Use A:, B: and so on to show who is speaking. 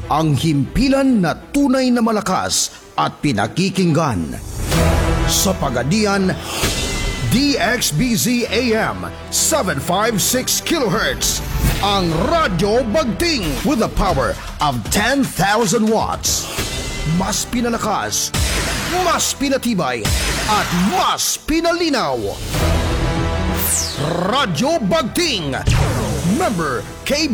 A: ang himpilan na tunay na malakas at pinakikinggan. Sa Pagadian, DXBZ AM 756 kHz, ang Radyo Bagting with the power of 10,000 watts. Mas pinalakas, mas pinatibay, at mas pinalinaw. Radyo Bagting, member KB